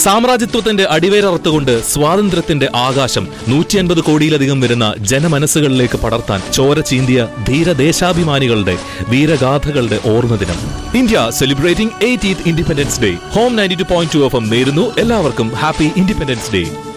സാമ്രാജ്യത്വത്തിന്റെ അടിവേരറുത്തുകൊണ്ട് സ്വാതന്ത്ര്യത്തിന്റെ ആകാശം 150 കോടിയിലധികം വരുന്ന ജനമനസ്സുകളിലേക്ക് പടർത്താൻ ചോര ചീന്തിയ ധീരദേശാഭിമാനികളുടെ വീരഗാഥകളുടെ ഓർമ്മ ദിനം. India celebrating 80th independence day. Home 92.2 FM നേരുന്നു എല്ലാവർക്കും ഹാപ്പി ഇൻഡിപെൻഡൻസ് ഡേ.